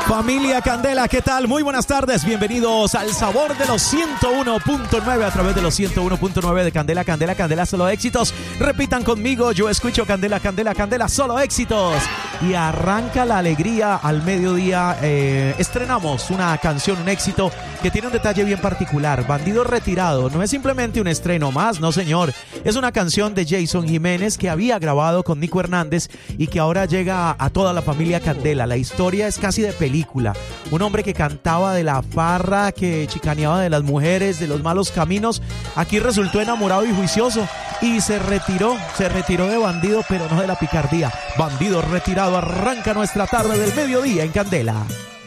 Familia Candela, ¿qué tal? Muy buenas tardes, bienvenidos al sabor de los 101.9 a través de los 101.9 de Candela, Candela, Candela, solo éxitos. Repitan conmigo, yo escucho Candela, Candela, Candela, solo éxitos. Y arranca la alegría al mediodía. Estrenamos una canción, un éxito que tiene un detalle bien particular. Bandido Retirado no es simplemente un estreno más, no señor. Es una canción de Jason Jiménez que había grabado con Nico Hernández y que ahora llega a toda la familia Candela. La historia es casi de película. Un hombre que cantaba de la farra, que chicaneaba de las mujeres, de los malos caminos. Aquí resultó enamorado y juicioso y se retiró de bandido, pero no de la picardía. Bandido Retirado arranca nuestra tarde del mediodía en Candela.